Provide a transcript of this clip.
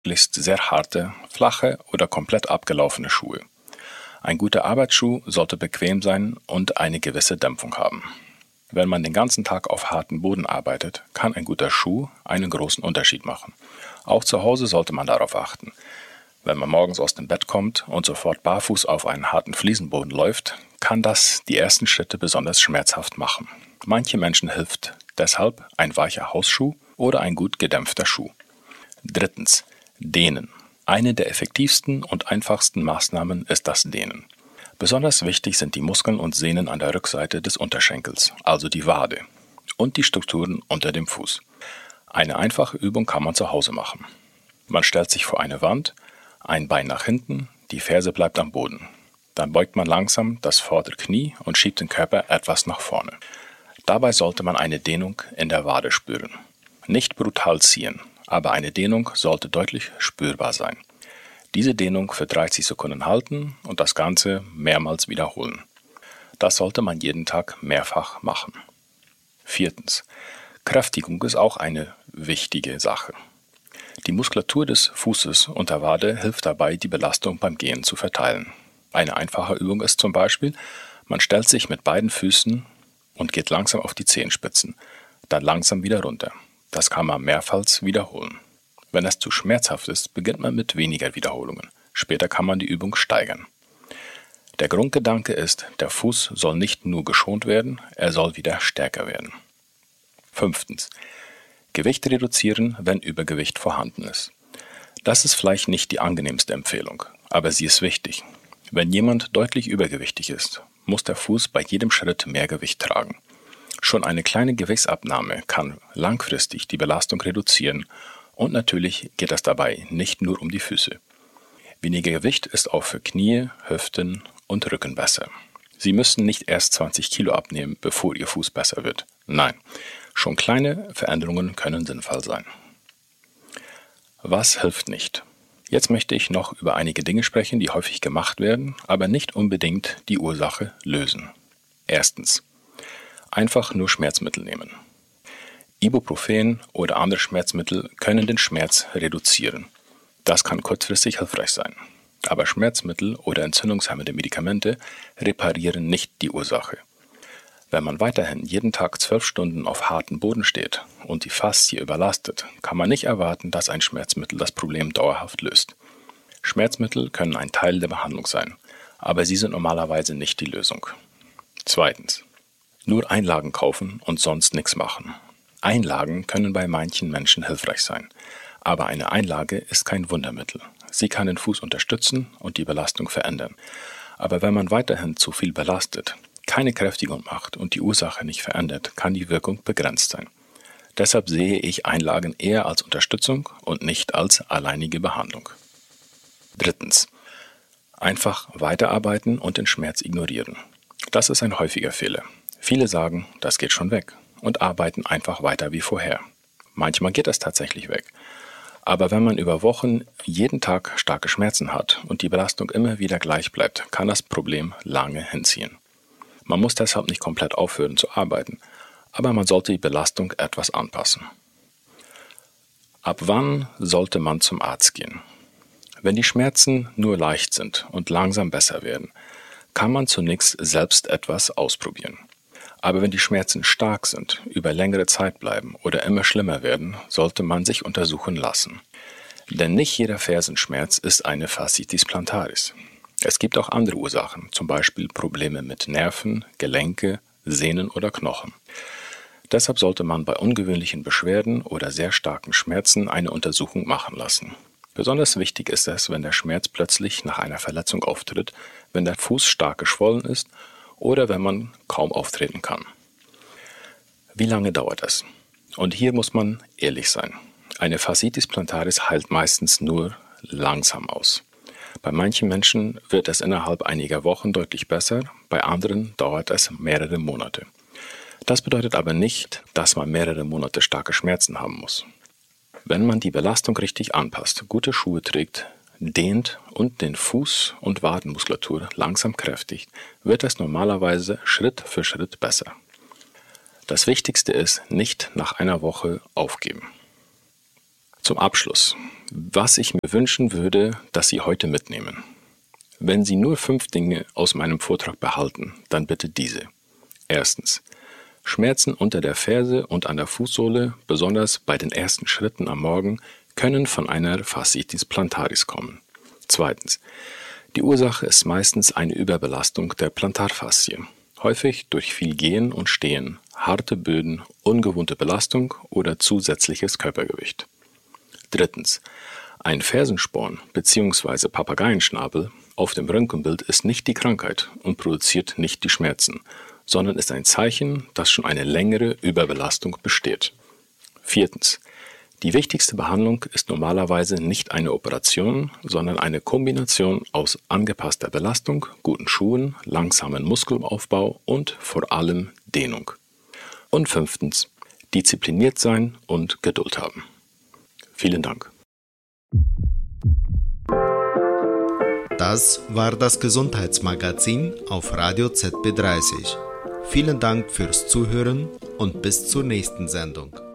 möglichst sehr harte, flache oder komplett abgelaufene Schuhe. Ein guter Arbeitsschuh sollte bequem sein und eine gewisse Dämpfung haben. Wenn man den ganzen Tag auf hartem Boden arbeitet, kann ein guter Schuh einen großen Unterschied machen. Auch zu Hause sollte man darauf achten. Wenn man morgens aus dem Bett kommt und sofort barfuß auf einen harten Fliesenboden läuft, kann das die ersten Schritte besonders schmerzhaft machen. Manche Menschen hilft deshalb ein weicher Hausschuh oder ein gut gedämpfter Schuh. Drittens, Dehnen. Eine der effektivsten und einfachsten Maßnahmen ist das Dehnen. Besonders wichtig sind die Muskeln und Sehnen an der Rückseite des Unterschenkels, also die Wade, und die Strukturen unter dem Fuß. Eine einfache Übung kann man zu Hause machen. Man stellt sich vor eine Wand, ein Bein nach hinten, die Ferse bleibt am Boden. Dann beugt man langsam das vordere Knie und schiebt den Körper etwas nach vorne. Dabei sollte man eine Dehnung in der Wade spüren. Nicht brutal ziehen, aber eine Dehnung sollte deutlich spürbar sein. Diese Dehnung für 30 Sekunden halten und das Ganze mehrmals wiederholen. Das sollte man jeden Tag mehrfach machen. Viertens. Kräftigung ist auch eine wichtige Sache. Die Muskulatur des Fußes und der Wade hilft dabei, die Belastung beim Gehen zu verteilen. Eine einfache Übung ist zum Beispiel, man stellt sich mit beiden Füßen und geht langsam auf die Zehenspitzen, dann langsam wieder runter. Das kann man mehrmals wiederholen. Wenn es zu schmerzhaft ist, beginnt man mit weniger Wiederholungen. Später kann man die Übung steigern. Der Grundgedanke ist, der Fuß soll nicht nur geschont werden, er soll wieder stärker werden. Fünftens. Gewicht reduzieren, wenn Übergewicht vorhanden ist. Das ist vielleicht nicht die angenehmste Empfehlung, aber sie ist wichtig. Wenn jemand deutlich übergewichtig ist, muss der Fuß bei jedem Schritt mehr Gewicht tragen. Schon eine kleine Gewichtsabnahme kann langfristig die Belastung reduzieren und natürlich geht es dabei nicht nur um die Füße. Weniger Gewicht ist auch für Knie, Hüften und Rücken besser. Sie müssen nicht erst 20 Kilo abnehmen, bevor Ihr Fuß besser wird. Nein, schon kleine Veränderungen können sinnvoll sein. Was hilft nicht? Jetzt möchte ich noch über einige Dinge sprechen, die häufig gemacht werden, aber nicht unbedingt die Ursache lösen. Erstens. Einfach nur Schmerzmittel nehmen. Ibuprofen oder andere Schmerzmittel können den Schmerz reduzieren. Das kann kurzfristig hilfreich sein. Aber Schmerzmittel oder entzündungshemmende Medikamente reparieren nicht die Ursache. Wenn man weiterhin jeden Tag 12 Stunden auf hartem Boden steht und die Faszie überlastet, kann man nicht erwarten, dass ein Schmerzmittel das Problem dauerhaft löst. Schmerzmittel können ein Teil der Behandlung sein, aber sie sind normalerweise nicht die Lösung. Zweitens. Nur Einlagen kaufen und sonst nichts machen. Einlagen können bei manchen Menschen hilfreich sein, aber eine Einlage ist kein Wundermittel. Sie kann den Fuß unterstützen und die Belastung verändern. Aber wenn man weiterhin zu viel belastet, keine Kräftigung macht und die Ursache nicht verändert, kann die Wirkung begrenzt sein. Deshalb sehe ich Einlagen eher als Unterstützung und nicht als alleinige Behandlung. Drittens. Einfach weiterarbeiten und den Schmerz ignorieren. Das ist ein häufiger Fehler. Viele sagen, das geht schon weg und arbeiten einfach weiter wie vorher. Manchmal geht es tatsächlich weg. Aber wenn man über Wochen jeden Tag starke Schmerzen hat und die Belastung immer wieder gleich bleibt, kann das Problem lange hinziehen. Man muss deshalb nicht komplett aufhören zu arbeiten, aber man sollte die Belastung etwas anpassen. Ab wann sollte man zum Arzt gehen? Wenn die Schmerzen nur leicht sind und langsam besser werden, kann man zunächst selbst etwas ausprobieren. Aber wenn die Schmerzen stark sind, über längere Zeit bleiben oder immer schlimmer werden, sollte man sich untersuchen lassen. Denn nicht jeder Fersenschmerz ist eine Fasciitis plantaris. Es gibt auch andere Ursachen, zum Beispiel Probleme mit Nerven, Gelenke, Sehnen oder Knochen. Deshalb sollte man bei ungewöhnlichen Beschwerden oder sehr starken Schmerzen eine Untersuchung machen lassen. Besonders wichtig ist es, wenn der Schmerz plötzlich nach einer Verletzung auftritt, wenn der Fuß stark geschwollen ist oder wenn man kaum auftreten kann. Wie lange dauert es? Und hier muss man ehrlich sein. Eine Fasciitis plantaris heilt meistens nur langsam aus. Bei manchen Menschen wird es innerhalb einiger Wochen deutlich besser, bei anderen dauert es mehrere Monate. Das bedeutet aber nicht, dass man mehrere Monate starke Schmerzen haben muss. Wenn man die Belastung richtig anpasst, gute Schuhe trägt, dehnt und den Fuß- und Wadenmuskulatur langsam kräftigt, wird es normalerweise Schritt für Schritt besser. Das Wichtigste ist, nicht nach einer Woche aufgeben. Zum Abschluss, was ich mir wünschen würde, dass Sie heute mitnehmen. Wenn Sie nur 5 Dinge aus meinem Vortrag behalten, dann bitte diese. Erstens. Schmerzen unter der Ferse und an der Fußsohle, besonders bei den ersten Schritten am Morgen, können von einer Fasciitis plantaris kommen. Zweitens. Die Ursache ist meistens eine Überbelastung der Plantarfaszie, häufig durch viel Gehen und Stehen, harte Böden, ungewohnte Belastung oder zusätzliches Körpergewicht. Drittens. Ein Fersensporn bzw. Papageienschnabel auf dem Röntgenbild ist nicht die Krankheit und produziert nicht die Schmerzen, sondern ist ein Zeichen, dass schon eine längere Überbelastung besteht. Viertens. Die wichtigste Behandlung ist normalerweise nicht eine Operation, sondern eine Kombination aus angepasster Belastung, guten Schuhen, langsamen Muskelaufbau und vor allem Dehnung. Und 5. Diszipliniert sein und Geduld haben. Vielen Dank. Das war das Gesundheitsmagazin auf Radio ZB30. Vielen Dank fürs Zuhören und bis zur nächsten Sendung.